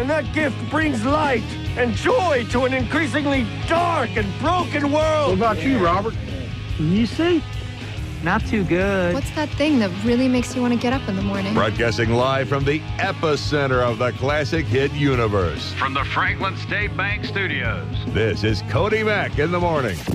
And that gift brings light and joy to an increasingly dark and broken world. What about you, Robert? You see? Not too good. What's that thing that really makes you want to get up in the morning? Broadcasting live from the epicenter of the classic hit universe. From the Franklin State Bank Studios. This is Cody Mack in the morning.